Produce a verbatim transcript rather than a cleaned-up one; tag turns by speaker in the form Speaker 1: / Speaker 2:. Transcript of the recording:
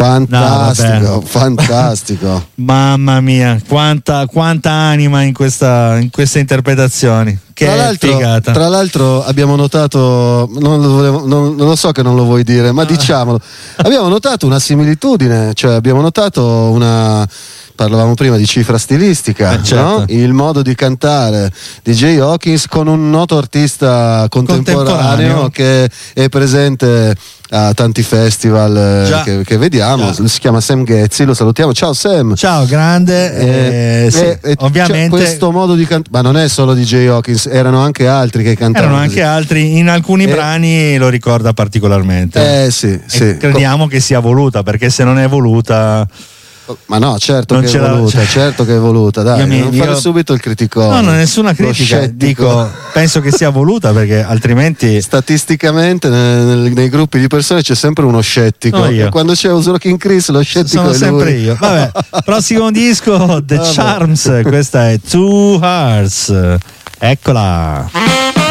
Speaker 1: Fantastico,
Speaker 2: no,
Speaker 1: fantastico.
Speaker 2: Mamma mia, quanta, quanta anima in, questa, in queste interpretazioni. Che
Speaker 1: tra, l'altro,
Speaker 2: figata.
Speaker 1: Tra l'altro abbiamo notato, non lo, volevo, non, non lo so che non lo vuoi dire, ma ah. diciamolo, abbiamo notato una similitudine, cioè abbiamo notato una... Parlavamo prima di cifra stilistica,
Speaker 2: eh certo.
Speaker 1: no? Il modo di cantare di Jay Hawkins con un noto artista contemporaneo, contemporaneo. che è presente a tanti festival che, che vediamo. Già. Si chiama Sam Ghezzi, lo salutiamo. Ciao Sam.
Speaker 2: Ciao, grande. Eh, eh, sì,
Speaker 1: eh, eh,
Speaker 2: ovviamente
Speaker 1: questo modo di cantare, ma non è solo di Jay Hawkins, erano anche altri che cantavano.
Speaker 2: Erano anche altri, in alcuni eh, brani lo ricorda particolarmente.
Speaker 1: Eh sì,
Speaker 2: e
Speaker 1: sì.
Speaker 2: Crediamo che sia voluta, perché se non è voluta.
Speaker 1: Ma no, certo
Speaker 2: non
Speaker 1: che è voluta,
Speaker 2: la...
Speaker 1: certo che è voluta, dai,
Speaker 2: mi,
Speaker 1: non
Speaker 2: io...
Speaker 1: fare subito il criticone.
Speaker 2: No, no, nessuna critica, dico, penso che sia voluta, perché altrimenti
Speaker 1: statisticamente nei, nei gruppi di persone c'è sempre uno scettico,
Speaker 2: no,
Speaker 1: e quando c'è Uso King Chris lo scettico
Speaker 2: sono
Speaker 1: è
Speaker 2: sempre
Speaker 1: lui.
Speaker 2: io. Vabbè, prossimo disco The Charms, questa è Two Hearts. Eccola.